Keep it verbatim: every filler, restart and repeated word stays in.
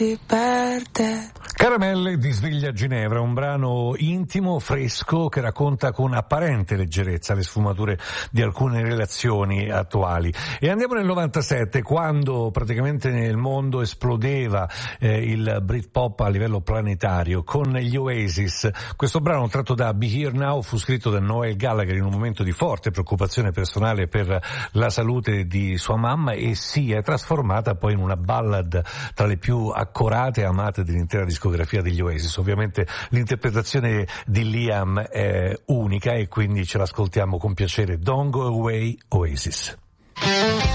si perde. Caramelle di Sveglia a Ginevra, un brano intimo, fresco, che racconta con apparente leggerezza le sfumature di alcune relazioni attuali. E andiamo nel novantasette, quando praticamente nel mondo esplodeva eh, il Britpop a livello planetario con gli Oasis. Questo brano, tratto da Be Here Now, fu scritto da Noel Gallagher in un momento di forte preoccupazione personale per la salute di sua mamma, e si è trasformata poi in una ballad tra le più accorate e amate dell'intera discografia degli Oasis. Ovviamente l'interpretazione di Liam è unica e quindi ce l'ascoltiamo con piacere. Don't Go Away, Oasis.